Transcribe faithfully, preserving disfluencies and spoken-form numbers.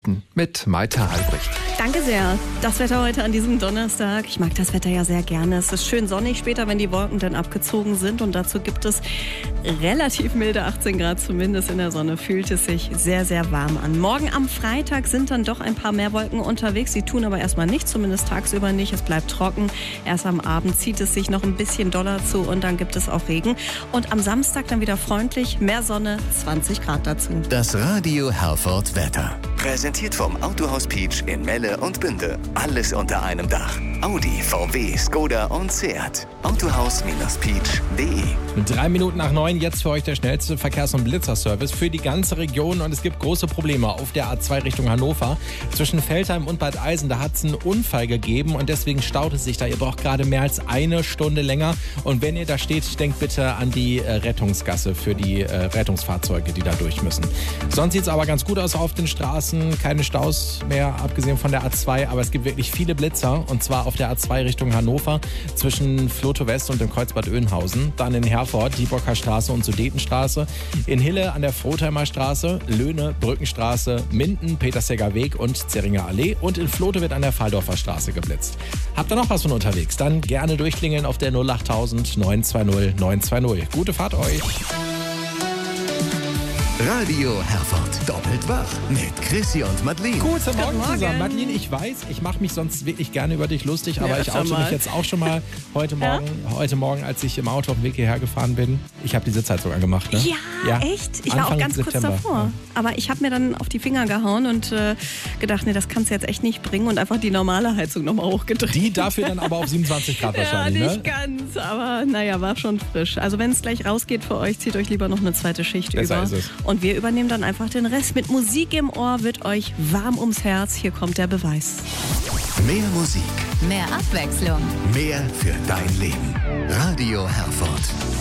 Mit Maite Albrecht. Danke sehr. Das Wetter heute an diesem Donnerstag. Ich mag das Wetter ja sehr gerne. Es ist schön sonnig später, wenn die Wolken dann abgezogen sind. Und dazu gibt es relativ milde achtzehn Grad, zumindest in der Sonne. Fühlt es sich sehr, sehr warm an. Morgen am Freitag sind dann doch ein paar mehr Wolken unterwegs. Sie tun aber erstmal nichts, zumindest tagsüber nicht. Es bleibt trocken. Erst am Abend zieht es sich noch ein bisschen doller zu und dann gibt es auch Regen. Und am Samstag dann wieder freundlich, mehr Sonne, zwanzig Grad dazu. Das Radio Herford Wetter. Präsentiert vom Autohaus Peach in Melle und Bünde. Alles unter einem Dach. Audi, V W, Skoda und Seat. Autohaus Peach punkt de. Drei Minuten nach neun, jetzt für euch der schnellste Verkehrs- und Blitzerservice für die ganze Region. Und es gibt große Probleme auf der A zwei Richtung Hannover. Zwischen Veltheim und Bad Eisen, da hat es einen Unfall gegeben und deswegen staut es sich da. Ihr braucht gerade mehr als eine Stunde länger. Und wenn ihr da steht, denkt bitte an die äh, Rettungsgasse für die äh, Rettungsfahrzeuge, die da durch müssen. Sonst sieht es aber ganz gut aus auf den Straßen. Keine Staus mehr, abgesehen von der A zwei. Aber es gibt wirklich viele Blitzer. Und zwar auf der A zwei Richtung Hannover zwischen Floto West und dem Kreuzbad Oeynhausen. Dann in Herford, Dieburger Straße und Sudetenstraße. In Hille an der Frotheimer Straße, Löhne, Brückenstraße, Minden, Petersegger Weg und Zeringer Allee. Und in Floto wird an der Faldorfer Straße geblitzt. Habt ihr noch was von unterwegs? Dann gerne durchklingeln auf der null achttausend neun zwei null neun zwei null. Gute Fahrt euch! Radio Herford. Doppelt wach mit Chrissy und Madeleine. Guten Morgen, Morgen. zusammen. Madeleine, ich weiß, ich mache mich sonst wirklich gerne über dich lustig, Ja, aber ich öfter oute mich mal. jetzt auch schon mal heute Morgen, heute Morgen, als ich im Auto auf dem Weg hierher gefahren bin. Ich habe die Sitzheizung angemacht. Ne? Ja, echt? Ich war Anfang auch ganz September. kurz davor. Ja. Aber ich habe mir dann auf die Finger gehauen und äh, gedacht, nee, das kannst du jetzt echt nicht bringen und einfach die normale Heizung nochmal hochgedreht. Die dafür dann aber auf siebenundzwanzig Grad ja, wahrscheinlich, nicht ne? ganz, aber naja, war schon frisch. Also wenn es gleich rausgeht für euch, zieht euch lieber noch eine zweite Schicht Besser über. ist es. Und wir übernehmen dann einfach den Rest. Mit Musik im Ohr wird euch warm ums Herz. Hier kommt der Beweis. Mehr Musik, Mehr Abwechslung. mehr für dein Leben. Radio Herford.